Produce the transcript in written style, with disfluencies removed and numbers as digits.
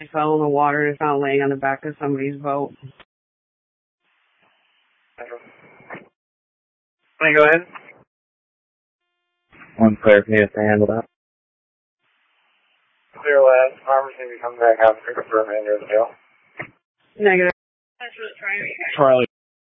I fell in the water and found laying on the back of somebody's boat. Can I go ahead? One player, can you just handle that? Clear last. Farmers need to come back out for the remainder of the deal. Negative. Charlie.